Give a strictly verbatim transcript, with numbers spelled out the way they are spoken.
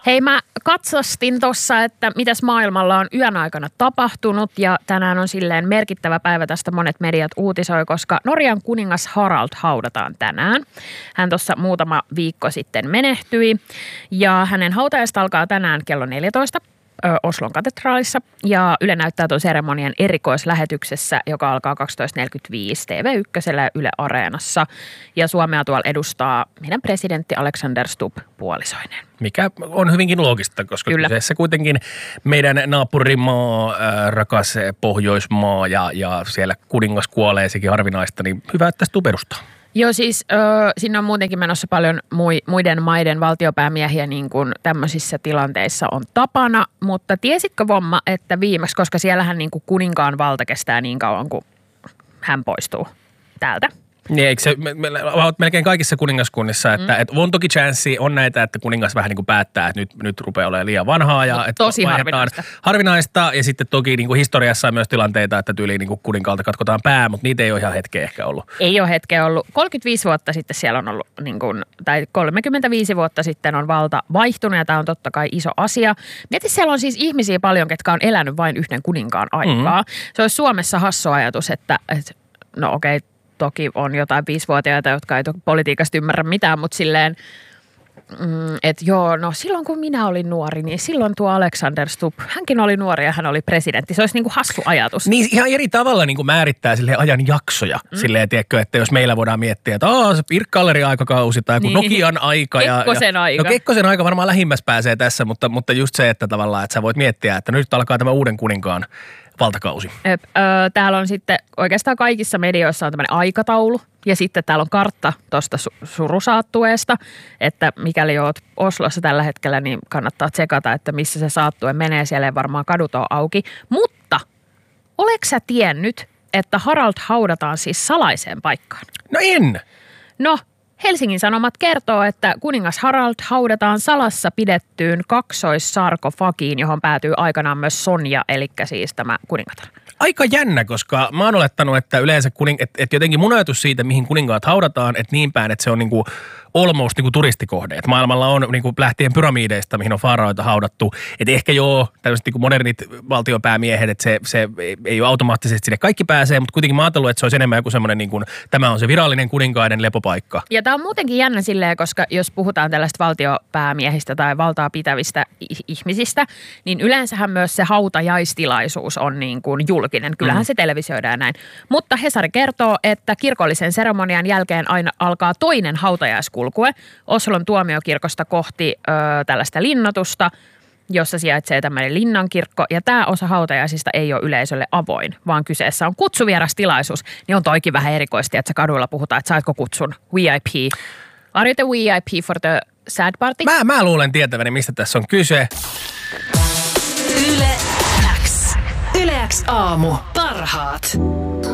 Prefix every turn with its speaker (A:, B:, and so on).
A: Hei, mä katsastin tuossa, että mitäs maailmalla on yön aikana tapahtunut ja tänään on silleen merkittävä päivä, tästä monet mediat uutisoi, koska Norjan kuningas Harald haudataan tänään. Hän tuossa muutama viikko sitten menehtyi ja hänen hautajaista alkaa tänään kello neljätoista. Oslon katedraalissa ja Yle näyttää tuon seremonian erikoislähetyksessä, joka alkaa kaksitoista neljäkymmentäviisi T V yksi Yle Areenassa ja Suomea tuolla edustaa meidän presidentti Alexander Stubb puolisoineen.
B: Mikä on hyvinkin loogista, koska
A: Kyllä.
B: kyseessä kuitenkin meidän naapurimaa, äh, rakas Pohjoismaa ja, ja siellä kuningas kuolee, sekin harvinaista, niin hyvä, että Stubb edustaa.
A: Joo, siis ö, siinä on muutenkin menossa paljon muiden maiden valtiopäämiehiä niin kuin tämmöisissä tilanteissa on tapana, mutta tiesitkö Vomma, että viimeksi, koska siellähän niin kuin kuninkaan valta kestää niin kauan, kun hän poistuu täältä?
B: Niin, eikö se, me, me, olet melkein kaikissa kuningaskunnissa, että mm. et on toki chanssi, on näitä, että kuningas vähän niin kuin päättää, että nyt, nyt rupeaa olemaan liian vanhaa. Ja,
A: no, tosi harvinaista.
B: Harvinaista ja sitten toki niin kuin historiassa on myös tilanteita, että tyyliin niin kuin kuninkaalta katkotaan pää, mutta niitä ei ole ihan hetkeä ehkä ollut.
A: Ei ole hetkeä ollut. kolmekymmentäviisi vuotta sitten siellä on ollut, niin kuin, tai kolmekymmentäviisi vuotta sitten on valta vaihtunut ja tämä on totta kai iso asia. Mieti, siellä on siis ihmisiä paljon, ketkä on elänyt vain yhden kuninkaan aikaa. Mm. Se olisi Suomessa hassu ajatus, että, että no okei, okay, toki on jotain viisivuotiaita, jotka ei politiikasta ymmärrä mitään, mutta silleen, mm, että joo, no silloin kun minä olin nuori, niin silloin tuo Alexander Stubb, hänkin oli nuori ja hän oli presidentti. Se olisi niin kuin hassu ajatus.
B: Niin ihan eri tavalla niin kuin määrittää silleen ajan jaksoja. Mm. Silleen, tiedätkö, että jos meillä voidaan miettiä, että aah, se Pirkkallerin aikakausi tai niin. Nokian aika.
A: Kekkosen
B: ja,
A: aika.
B: No Kekkosen aika varmaan lähimmäs pääsee tässä, mutta, mutta just se, että tavallaan, että sä voit miettiä, että nyt alkaa tämä uuden kuninkaan valtakausi.
A: Öp, ö, täällä on sitten oikeastaan kaikissa medioissa on tämmöinen aikataulu ja sitten täällä on kartta tuosta su- surusaattueesta, että mikäli oot Oslossa tällä hetkellä, niin kannattaa tsekata, että missä se saattue menee. Siellä ei varmaan kadut ole auki. Mutta oletko sä tiennyt, että Harald haudataan siis salaiseen paikkaan?
B: No en.
A: No, Helsingin Sanomat kertoo, että kuningas Harald haudataan salassa pidettyyn kaksoissarkofagiin, johon päätyy aikanaan myös Sonja, eli siis tämä kuningatar.
B: Aika jännä, koska mä oon olettanut, että yleensä kuning, että, että jotenkin mun ajatus siitä, mihin kuningaat haudataan, että niin päin, että se on niinku almost niinku turistikohde. Että maailmalla on niinku lähtien pyramideista, mihin on faaraoita haudattu. Että ehkä joo, tällaiset niinku modernit valtiopäämiehet, että se, se ei ole automaattisesti sinne kaikki pääsee, mutta kuitenkin mä ajattelin, että se olisi enemmän joku semmoinen, niin kuin, tämä on se virallinen kuninkaiden lepopaikka.
A: Ja tämä on muutenkin jännä silleen, koska jos puhutaan tällaista valtiopäämiehistä tai valtaa pitävistä ihmisistä, niin yleensähän myös se hautajaistilaisuus on niin kuin julkinen. Kyllähän mm. se televisioidaan ja näin. Mutta Hesari kertoo, että kirkollisen seremonian jälkeen aina alkaa toinen hautajaiskulkue Oslon tuomiokirkosta kohti ö, tällaista linnoitusta, jossa sijaitsee tämmöinen linnankirkko. Ja tämä osa hautajaisista ei ole yleisölle avoin, vaan kyseessä on kutsuvierastilaisuus. Niin on toikin vähän erikoisesti, että kaduilla puhutaan, että saatko kutsun V I P. Are you the V I P for the sad party?
B: Mä, mä luulen tietäväni, mistä tässä on kyse.
C: Yle X. Yle X aamu. Parhaat.